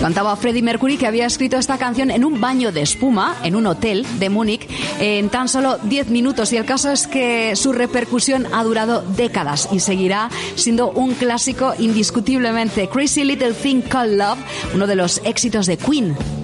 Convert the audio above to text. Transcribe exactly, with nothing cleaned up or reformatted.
Contaba Freddie Mercury que había escrito esta canción en un baño de espuma en un hotel de Múnich en tan solo diez minutos, y el caso es que su repercusión ha durado décadas y seguirá siendo un clásico indiscutiblemente. Crazy Little Thing Called Love, uno de los éxitos de Queen.